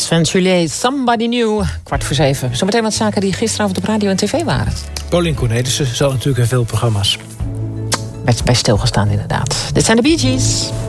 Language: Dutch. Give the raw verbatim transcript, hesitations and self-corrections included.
Sven Juliet, Somebody New. Kwart voor zeven. Zometeen wat zaken die gisteravond op radio en tv waren. Paulien Cornelissen zal natuurlijk in veel programma's. Werd bij stilgestaan inderdaad. Dit zijn de Bee Gees.